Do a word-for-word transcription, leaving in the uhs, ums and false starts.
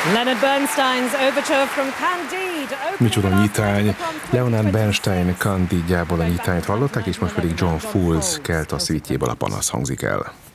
Leonard Bernstein's overture from Candide. Micsoda nyitány! Leonard Bernstein Candide-jából a nyitányt hallották, és most pedig John Fowles Kelt a szívítjéből a panasz hangzik el.